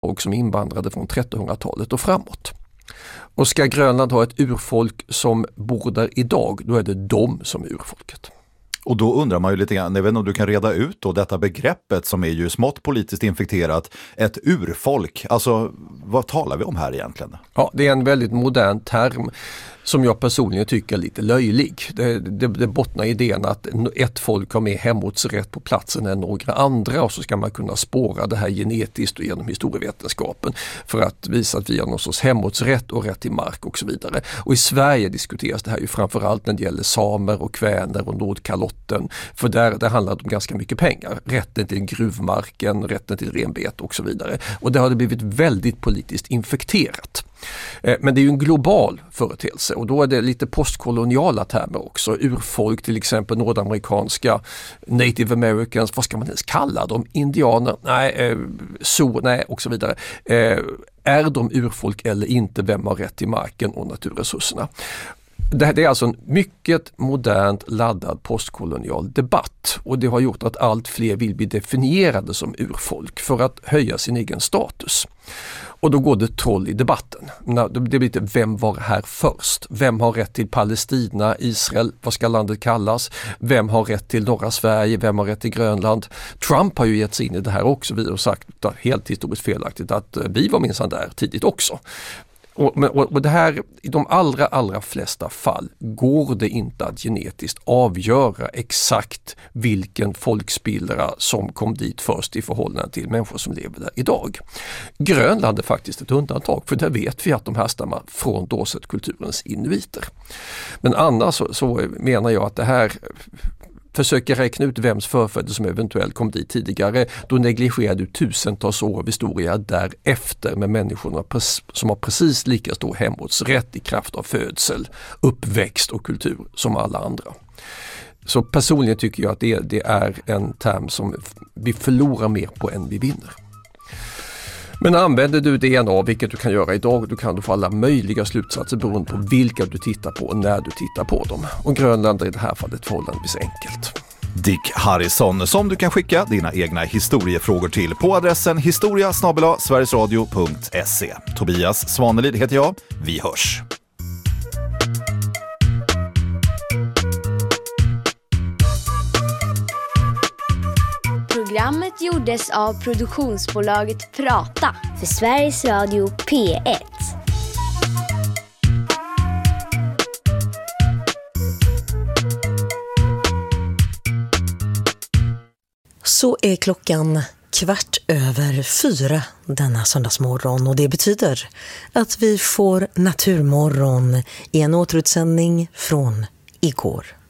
och som invandrade från 1300-talet och framåt. Och ska Grönland ha ett urfolk som bor där idag, då är det de som är urfolket. Och då undrar man ju lite grann, jag vet inte om du kan reda ut då detta begreppet som är ju smått politiskt infekterat, ett urfolk. Alltså, vad talar vi om här egentligen? Ja, det är en väldigt modern term som jag personligen tycker är lite löjlig. Det bottnar i idén att ett folk har mer hemortsrätt på platsen än några andra, och så ska man kunna spåra det här genetiskt och genom historievetenskapen för att visa att vi har någon sorts hemortsrätt och rätt till mark och så vidare. Och i Sverige diskuteras det här ju framförallt när det gäller samer och kväner och Nordkalotten, för där handlar det om ganska mycket pengar. Rätten till gruvmarken, rätten till renbete och så vidare. Och det har det blivit väldigt politiskt infekterat. Men det är ju en global företeelse, och då är det lite postkoloniala termer också. Urfolk, till exempel nordamerikanska, native americans, vad ska man ens kalla dem? Indianer? Nej, nej och så vidare. Är de urfolk eller inte? Vem har rätt till marken och naturresurserna? Det är alltså en mycket modernt laddad postkolonial debatt, och det har gjort att allt fler vill bli definierade som urfolk för att höja sin egen status. Och då går det troll i debatten. Det blir inte vem var här först? Vem har rätt till Palestina, Israel? Vad ska landet kallas? Vem har rätt till norra Sverige? Vem har rätt till Grönland? Trump har ju gett sig in i det här också. Vi har sagt helt historiskt felaktigt att vi var minsann där tidigt också. Och det här, i de allra flesta fall går det inte att genetiskt avgöra exakt vilken folkspillra som kom dit först i förhållande till människor som lever där idag. Grönland är faktiskt ett undantag, för där vet vi att de härstammar från Dorset-kulturens inuiter. Men annars så menar jag att det här försöker räkna ut vems förfäder som eventuellt kom dit tidigare, då negligerar du tusentals år av historia därefter med människorna som har precis lika stor hemortsrätt i kraft av födsel, uppväxt och kultur som alla andra. Så personligen tycker jag att det är en term som vi förlorar mer på än vi vinner. Men använder du DNA, vilket du kan göra idag, då kan du få alla möjliga slutsatser beroende på vilka du tittar på och när du tittar på dem. Och Grönland är i det här fallet förhållandevis enkelt. Dick Harrison, som du kan skicka dina egna historiefrågor till på adressen historia@sverigesradio.se. Tobias Svanelid heter jag. Vi hörs. Programmet gjordes av produktionsbolaget Prata för Sveriges Radio P1. Så är klockan 4:15 denna söndagsmorgon, och det betyder att vi får naturmorgon i en återutsändning från igår.